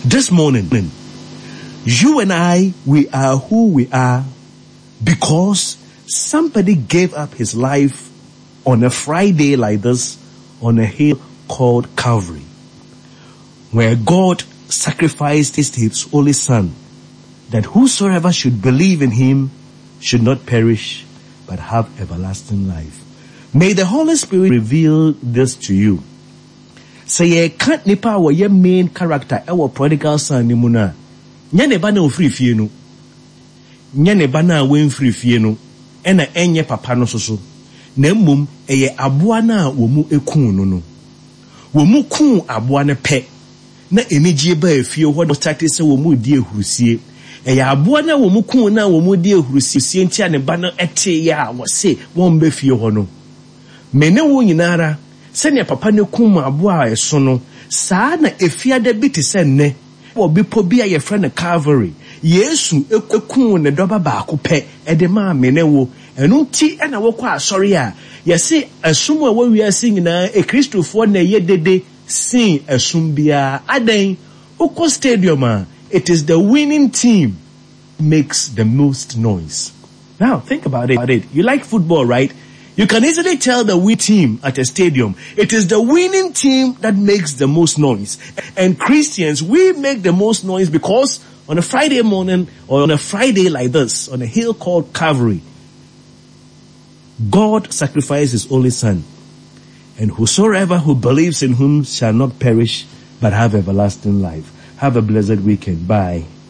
This morning, you and I, we are who we are because somebody gave up his life on a Friday like this on a hill called Calvary, where God sacrificed his only son, that whosoever should believe in him should not perish but have everlasting life. May the Holy Spirit reveal this to you. Say ye can't nipa wa ye main character our prodigal son ni muna. Nyane ba na ofri fie no. Nyane ba na wen free fie no. Ena enye papa no so. Na mmom eye aboa na wo mu ekun no no. Wo mu kun aboa ne pe. Na enigye ba afie ho no start se wo mu di ehurusie. Eye aboa na wo mu kun na wo mu di ehurusie ntia ne ba no ete ya wo se won ba fie ho no. Mene wo nyinara sene papa ne kum aboa eso no saa na efiada bi te se ne obi po bi aye friend Calvary Yesu ekun ne doba ba ko pe ede ma mene wo enu ti na wo kwa asori a yesi asum a wo wiase nyina Kristofo na ye dede sin asum bia adan ukọ stadium a it is the winning team makes the most noise. Now think about it. You like football, right? You can easily tell the winning team at a stadium. It is the winning team that makes the most noise. And Christians, we make the most noise because on a Friday morning or on a Friday like this, on a hill called Calvary, God sacrificed his only son. And whosoever who believes in him shall not perish but have everlasting life. Have a blessed weekend. Bye.